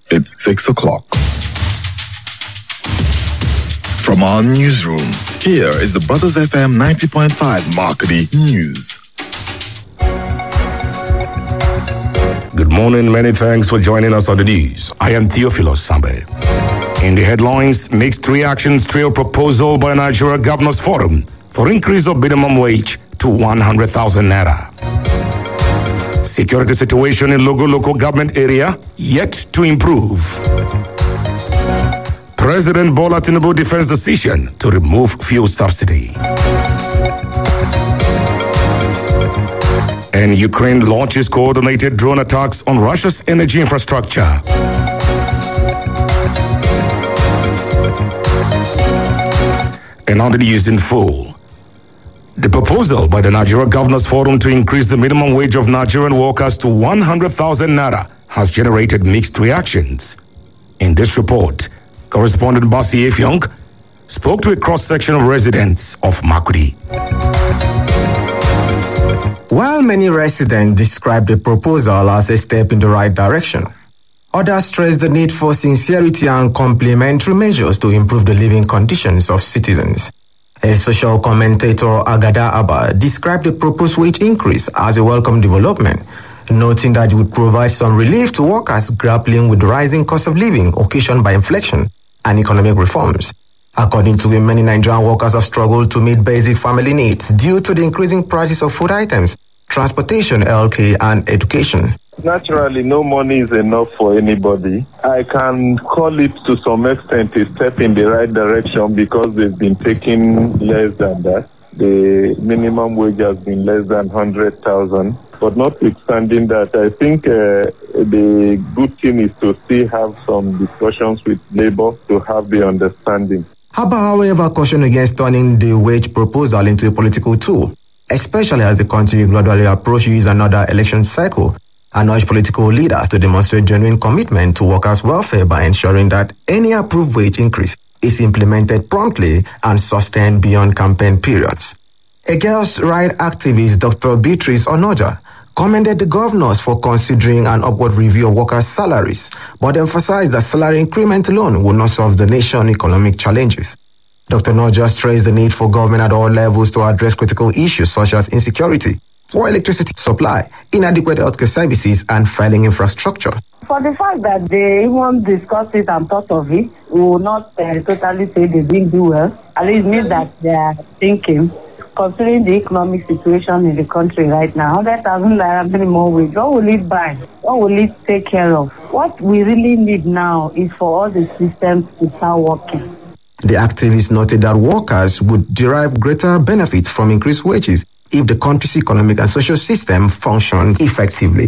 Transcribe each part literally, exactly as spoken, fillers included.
It's six o'clock. From our newsroom, here is the Brothers F M ninety point five Marketing News. Good morning, many thanks for joining us on the news. I am Theophilus Sambe. In the headlines, mixed reactions trail proposal by Nigeria Governors Forum for increase of minimum wage to one hundred thousand naira. Security situation in Logo local government area yet to improve. President Bola Tinubu defends decision to remove fuel subsidy. And Ukraine launches coordinated drone attacks on Russia's energy infrastructure. And on the news in full. The proposal by the Nigeria Governors Forum to increase the minimum wage of Nigerian workers to one hundred thousand naira has generated mixed reactions. In this report, correspondent Basi Efyong spoke to a cross-section of residents of Makurdi. While many residents describe the proposal as a step in the right direction, others stress the need for sincerity and complementary measures to improve the living conditions of citizens. A social commentator, Agada Abba, described the proposed wage increase as a welcome development, noting that it would provide some relief to workers grappling with the rising cost of living occasioned by inflation and economic reforms. According to him, many Nigerian workers have struggled to meet basic family needs due to the increasing prices of food items, transportation, healthcare, and education. Naturally, no money is enough for anybody. I can call it to some extent a step in the right direction because they've been taking less than that. The minimum wage has been less than one hundred thousand. But notwithstanding that, I think uh, the good thing is to still have some discussions with labor to have the understanding. Abba, however, cautioned against turning the wage proposal into a political tool, especially as the country gradually approaches another election cycle, and urged political leaders to demonstrate genuine commitment to workers' welfare by ensuring that any approved wage increase is implemented promptly and sustained beyond campaign periods. A girls' rights activist, Doctor Beatrice Onoja, commended the governors for considering an upward review of workers' salaries, but emphasized that salary increment alone will not solve the nation's economic challenges. Doctor Onoja stressed the need for government at all levels to address critical issues such as insecurity, poor electricity supply, inadequate healthcare services, and failing infrastructure. For the fact that they even discussed it and thought of it, we will not uh, totally say they didn't do well. At least means that they are thinking, considering the economic situation in the country right now, one hundred thousand naira minimum wage, what will it buy? What will it take care of? What we really need now is for all the systems to start working. The activists noted that workers would derive greater benefit from increased wages if the country's economic and social system functioned effectively.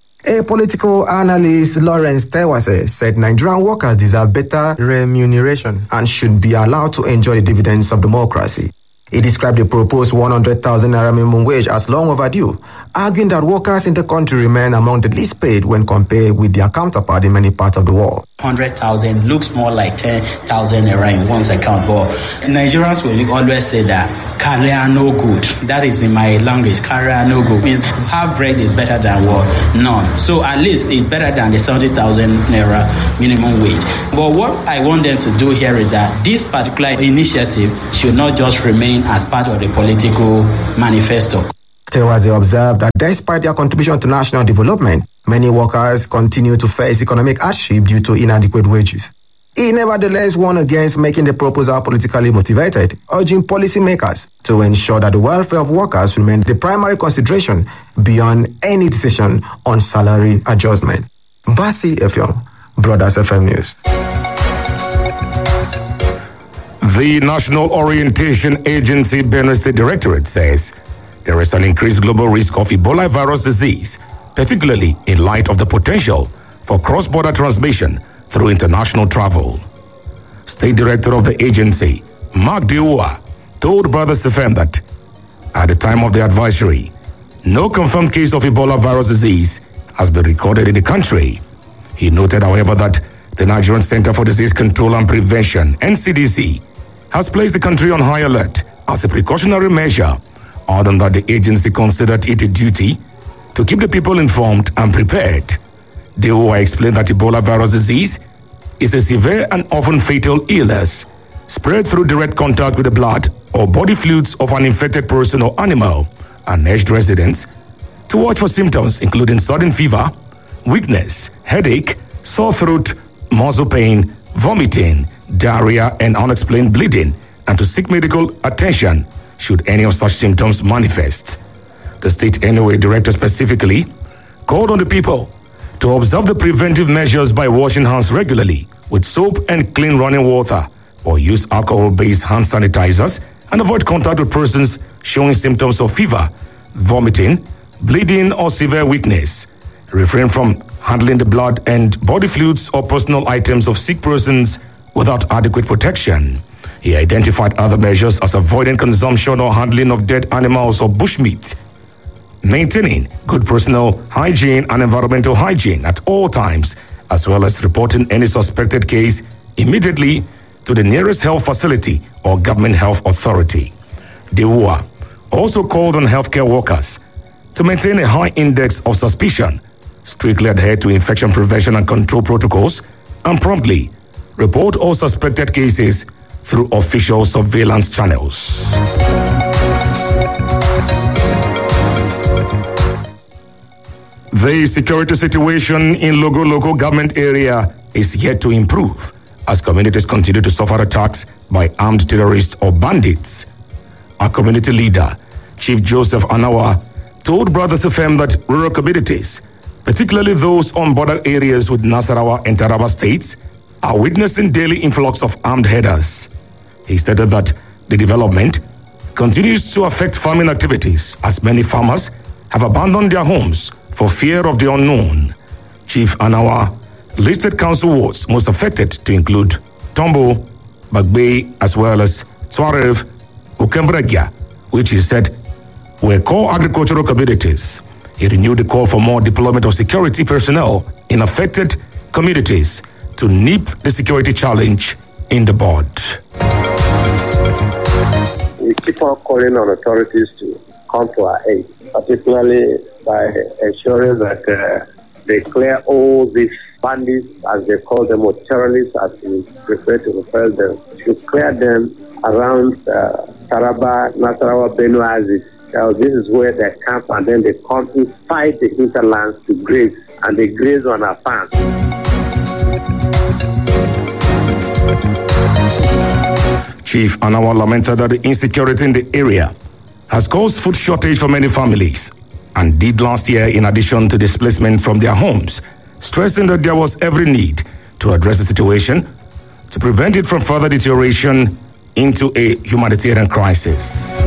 A political analyst, Lawrence Tewase, said Nigerian workers deserve better remuneration and should be allowed to enjoy the dividends of democracy. He described the proposed one hundred thousand naira minimum wage as long overdue, arguing that workers in the country remain among the least paid when compared with their counterpart in many parts of the world. one hundred thousand looks more like ten thousand naira in one's account, but Nigerians will always say that career no good. That is in my language, career no good. Means half bread is better than what? None. So at least it's better than the seventy thousand naira minimum wage. But what I want them to do here is that this particular initiative should not just remain as part of the political manifesto. Tewaze observed that despite their contribution to national development, many workers continue to face economic hardship due to inadequate wages. He nevertheless warned against making the proposal politically motivated, urging policymakers to ensure that the welfare of workers remain the primary consideration beyond any decision on salary adjustment. Basi Efyong, Brothers F M News. The National Orientation Agency Benue State Directorate says there is an increased global risk of Ebola virus disease, particularly in light of the potential for cross-border transmission through international travel. State Director of the agency, Mark Dewa, told Brothers F M that at the time of the advisory, no confirmed case of Ebola virus disease has been recorded in the country. He noted, however, that the Nigerian Center for Disease Control and Prevention, N C D C, has placed the country on high alert as a precautionary measure, other than that the agency considered it a duty to keep the people informed and prepared. Dewa explained that Ebola virus disease is a severe and often fatal illness spread through direct contact with the blood or body fluids of an infected person or animal, and urged residents to watch for symptoms including sudden fever, weakness, headache, sore throat, muscle pain, vomiting, diarrhea, and unexplained bleeding, and to seek medical attention should any of such symptoms manifest. The state N O A director specifically called on the people to observe the preventive measures by washing hands regularly with soap and clean running water, or use alcohol-based hand sanitizers, and avoid contact with persons showing symptoms of fever, vomiting, bleeding, or severe weakness. Refrain from handling the blood and body fluids or personal items of sick persons without adequate protection. He identified other measures as avoiding consumption or handling of dead animals or bushmeat, maintaining good personal hygiene and environmental hygiene at all times, as well as reporting any suspected case immediately to the nearest health facility or government health authority. Dewa also called on healthcare workers to maintain a high index of suspicion, strictly adhere to infection prevention and control protocols, and promptly report all suspected cases through official surveillance channels. The security situation in Logo local government area is yet to improve as communities continue to suffer attacks by armed terrorists or bandits. Our community leader, Chief Joseph Anawa, told Brothers F M that rural communities, particularly those on border areas with Nasarawa and Taraba states, are witnessing daily influx of armed headers. He stated that the development continues to affect farming activities as many farmers have abandoned their homes for fear of the unknown. Chief Anawa listed council wards most affected to include Tombo, Bagbe, as well as Twarev, Ukembregia, which he said were core agricultural communities. He renewed the call for more deployment of security personnel in affected communities to nip the security challenge in the bud. We keep on calling on authorities to come to our aid, particularly by ensuring that uh, they clear all these bandits, as they call them, or terrorists, as we prefer to refer them, to clear them around uh, Taraba, Nasarawa, Benue axis. Uh, this is where they camp, and then they come inside the hinterlands to graze, and they graze on our farms. Chief Anawa lamented that the insecurity in the area has caused food shortage for many families, and did last year in addition to displacement from their homes, stressing that there was every need to address the situation to prevent it from further deterioration into a humanitarian crisis.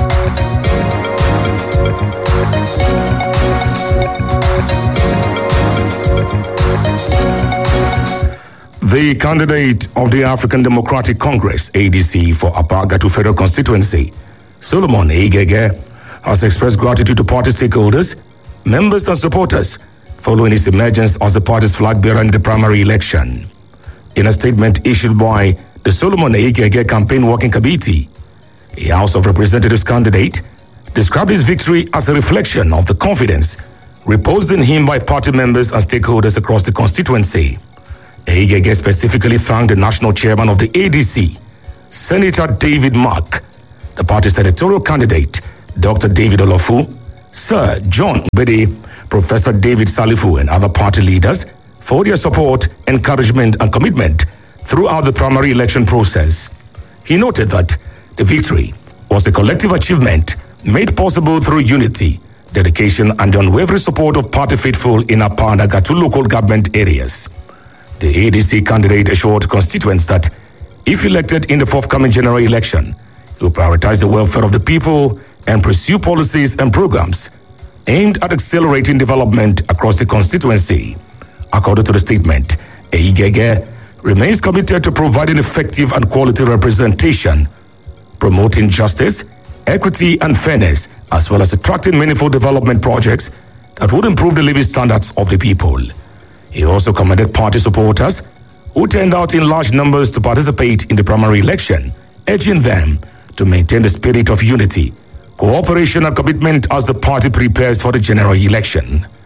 The candidate of the African Democratic Congress, A D C, for Apagatu Federal Constituency, Solomon Igege, has expressed gratitude to party stakeholders, members and supporters following his emergence as the party's flag bearer in the primary election. In a statement issued by the Solomon Igege Campaign Working Committee, a House of Representatives candidate described his victory as a reflection of the confidence reposed in him by party members and stakeholders across the constituency. Igege specifically thanked the national chairman of the A D C, Senator David Mark, the party's editorial candidate, Doctor David Olofu, Sir John Ubede, Professor David Salifu, and other party leaders for their support, encouragement, and commitment throughout the primary election process. He noted that the victory was a collective achievement made possible through unity, dedication, and the unwavering support of party faithful in Apa and Agatu local government areas. The A D C candidate assured constituents that if elected in the forthcoming general election, he will prioritize the welfare of the people and pursue policies and programs aimed at accelerating development across the constituency. According to the statement, Igege remains committed to providing effective and quality representation, promoting justice, equity, and fairness, as well as attracting meaningful development projects that would improve the living standards of the people. He also commended party supporters who turned out in large numbers to participate in the primary election, urging them to maintain the spirit of unity, cooperation, and commitment as the party prepares for the general election.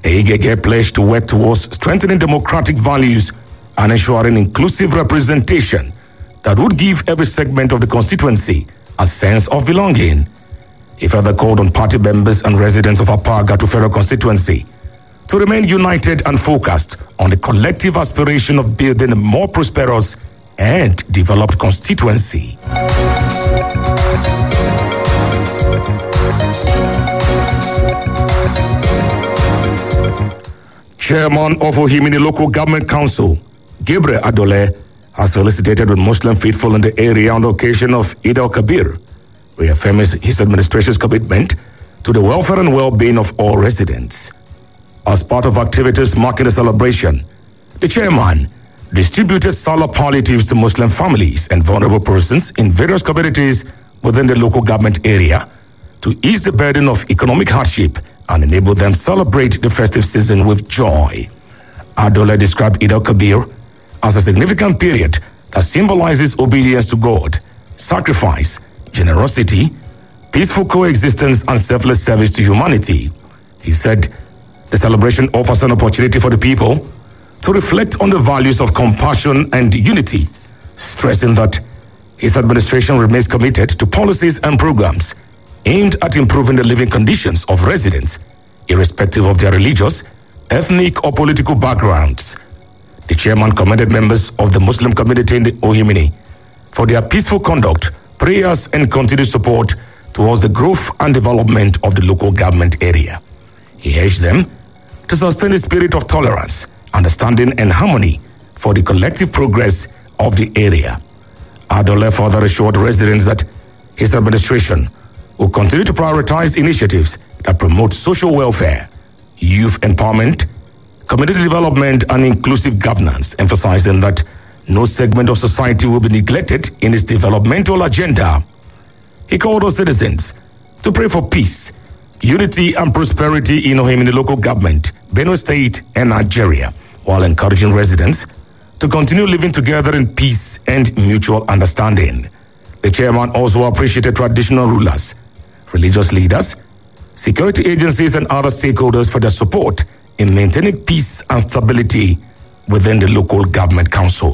Igege pledged to work towards strengthening democratic values and ensuring inclusive representation that would give every segment of the constituency a sense of belonging. He further called on party members and residents of Apaga to Federal constituency to remain united and focused on the collective aspiration of building a more prosperous and developed constituency. Chairman of Ohimini Local Government Council, Gabriel Adole, has felicitated with Muslim faithful in the area on the occasion of Eid al-Kabir, reaffirming his administration's commitment to the welfare and well-being of all residents. As part of activities marking the celebration, the chairman distributed Salah palliatives to Muslim families and vulnerable persons in various communities within the local government area to ease the burden of economic hardship and enable them celebrate the festive season with joy. Adole described Eid al-Kabir as a significant period that symbolizes obedience to God, sacrifice, generosity, peaceful coexistence, and selfless service to humanity. He said the celebration offers an opportunity for the people to reflect on the values of compassion and unity, stressing that his administration remains committed to policies and programs aimed at improving the living conditions of residents, irrespective of their religious, ethnic, or political backgrounds. The chairman commended members of the Muslim community in the Ohimini for their peaceful conduct, prayers, and continued support towards the growth and development of the local government area. He urged them to sustain a spirit of tolerance, understanding, and harmony for the collective progress of the area. Adole further assured residents that his administration will continue to prioritize initiatives that promote social welfare, youth empowerment, community development, and inclusive governance, emphasizing that no segment of society will be neglected in its developmental agenda. He called on citizens to pray for peace, unity, and prosperity in Ohimini local government, Benue State, and Nigeria, while encouraging residents to continue living together in peace and mutual understanding. The chairman also appreciated traditional rulers, religious leaders, security agencies, and other stakeholders for their support in maintaining peace and stability within the local government council.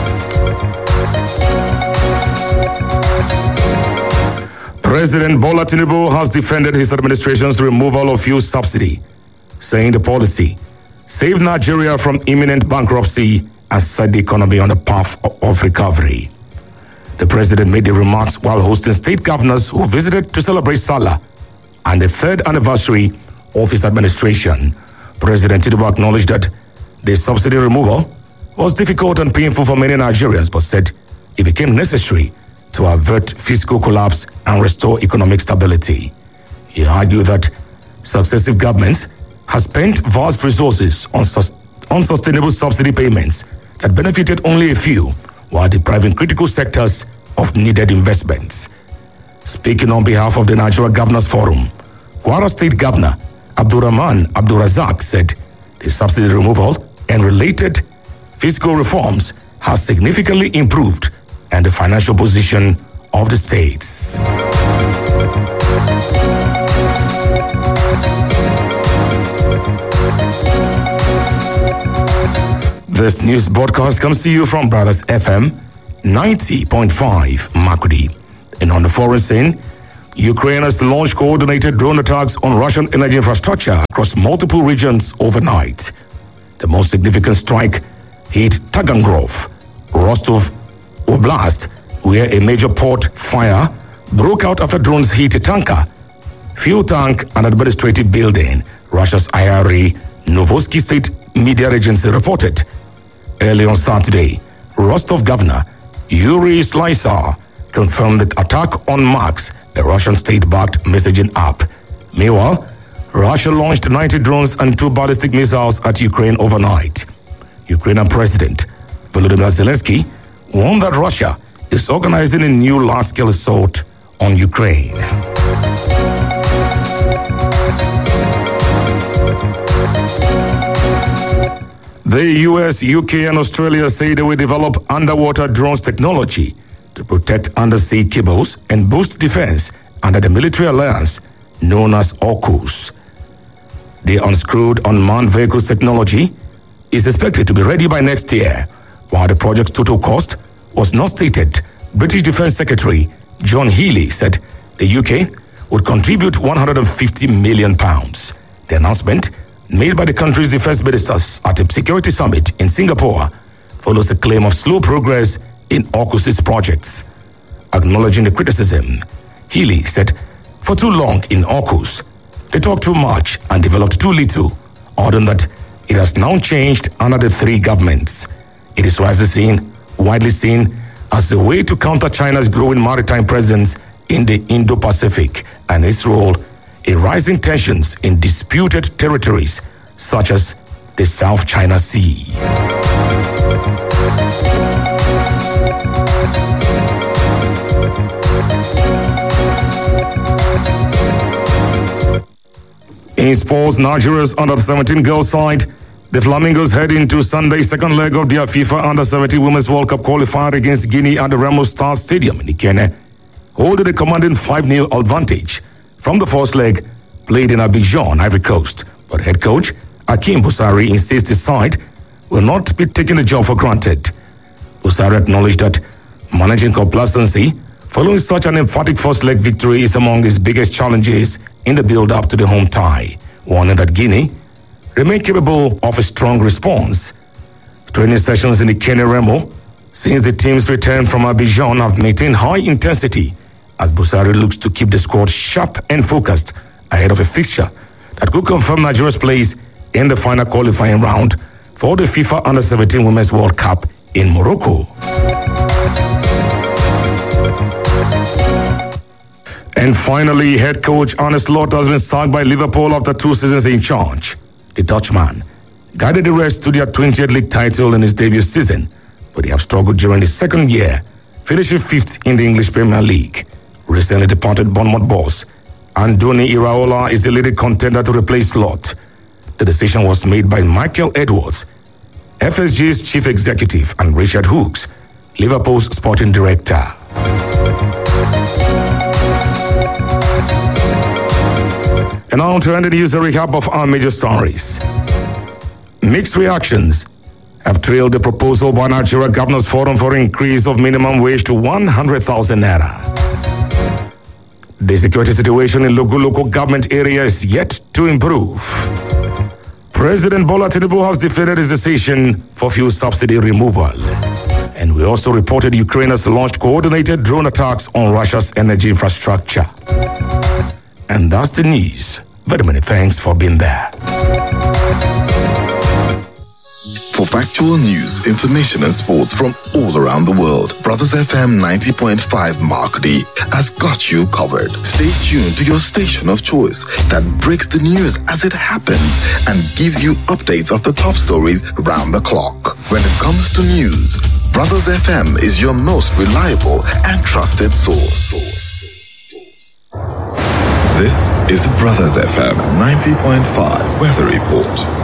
President Bola Tinubu has defended his administration's removal of fuel subsidy, saying the policy saved Nigeria from imminent bankruptcy and set the economy on a path of recovery. The president made the remarks while hosting state governors who visited to celebrate Salah and the third anniversary of his administration. President Tinubu acknowledged that the subsidy removal was difficult and painful for many Nigerians, but said it became necessary to avert fiscal collapse and restore economic stability. He argued that successive governments have spent vast resources on sus- unsustainable subsidy payments that benefited only a few, while depriving critical sectors of needed investments. Speaking on behalf of the Nigeria Governors Forum, Kwara State Governor Abdurrahman Abdurazak said the subsidy removal and related fiscal reforms has significantly improved and the financial position of the states. This news broadcast comes to you from Brothers F M ninety point five Makurdi. And on the foreign scene, Ukraine has launched coordinated drone attacks on Russian energy infrastructure across multiple regions overnight. The most significant strike hit Taganrov, Rostov Oblast, where a major port fire broke out after drones hit a tanker, fuel tank, and administrative building, Russia's I R A Novosti State Media Agency reported. Early on Saturday, Rostov Governor Yuri Slysar confirmed the attack on Max, a Russian state-backed messaging app. Meanwhile, Russia launched ninety drones and two ballistic missiles at Ukraine overnight. Ukrainian President Volodymyr Zelensky warned that Russia is organizing a new large-scale assault on Ukraine. The U S, U K, and Australia say they will develop underwater drones technology to protect undersea cables and boost defense under the military alliance known as AUKUS. the unscrewed unmanned vehicles technology is expected to be ready by next year. While the project's total cost was not stated, British Defence Secretary John Healey said the U K would contribute one hundred fifty million pounds. The announcement, made by the country's defence ministers at a security summit in Singapore, follows a claim of slow progress in AUKUS's projects. Acknowledging the criticism, Healey said, for too long in AUKUS, they talked too much and developed too little, other than that it has now changed under the three governments. It is widely seen, widely seen as a way to counter China's growing maritime presence in the Indo-Pacific and its role in rising tensions in disputed territories such as the South China Sea. In sports, Nigeria's under seventeen girls side, the Flamingos head into Sunday's second leg of their FIFA under seventeen Women's World Cup qualifier against Guinea at the Remo Star Stadium in Ikenne, holding a commanding five nil advantage from the first leg played in Abidjan, Ivory Coast. But head coach Hakeem Boussaרי insists his side will not be taking the job for granted. Boussarí acknowledged that managing complacency following such an emphatic first leg victory is among his biggest challenges in the build-up to the home tie, warning that Guinea remain capable of a strong response. Training sessions in the Kenya Remo since the team's return from Abidjan have maintained high intensity as Boussarí looks to keep the squad sharp and focused ahead of a fixture that could confirm Nigeria's place in the final qualifying round for the FIFA under seventeen Women's World Cup in Morocco. And finally, head coach Arne Slot has been sacked by Liverpool after two seasons in charge. The Dutchman guided the rest to their twentieth league title in his debut season, but they have struggled during his second year, finishing fifth in the English Premier League. Recently departed Bournemouth boss Andoni Iraola is the leading contender to replace Slot. The decision was made by Michael Edwards, F S G's chief executive, and Richard Hooks, Liverpool's sporting director. And now to end the news, a recap of our major stories. Mixed reactions have trailed the proposal by Nigeria Governors Forum for increase of minimum wage to one hundred thousand naira. The security situation in local local government areas is yet to improve. President Bola Tinubu has defended his decision for fuel subsidy removal. And we also reported Ukraine has launched coordinated drone attacks on Russia's energy infrastructure. And that's the news. Very many thanks for being there. For factual news, information and sports from all around the world, Brothers F M ninety point five Markdi has got you covered. Stay tuned to your station of choice that breaks the news as it happens and gives you updates of the top stories round the clock. When it comes to news, Brothers F M is your most reliable and trusted source. This is Brothers F M ninety point five Weather Report.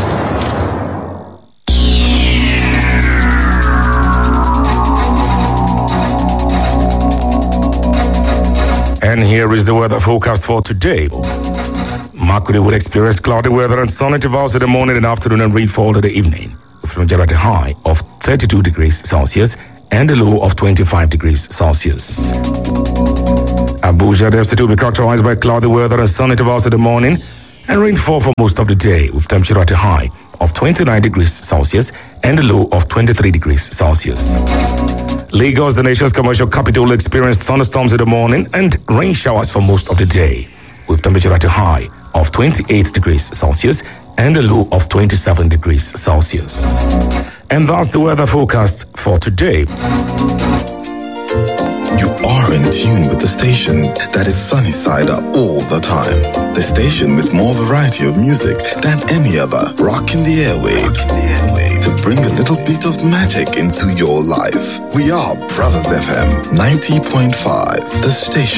And here is the weather forecast for today. Markudi will experience cloudy weather and sunny intervals in the morning and afternoon and rainfall in the evening, with a at a high of thirty-two degrees Celsius and a low of twenty-five degrees Celsius. Abuja, the city will be characterized by cloudy weather and sunny intervals in the morning and rainfall for most of the day, with temperature at a high of twenty-nine degrees Celsius and a low of twenty-three degrees Celsius. Lagos, the nation's commercial capital, will experience thunderstorms in the morning and rain showers for most of the day, with temperature at a high of twenty-eight degrees Celsius and a low of twenty-seven degrees Celsius. And that's the weather forecast for today. You are in tune with the station that is sunny side up all the time. The station with more variety of music than any other. Rocking the airwaves to bring a little bit of magic into your life. We are Brothers F M ninety point five, the station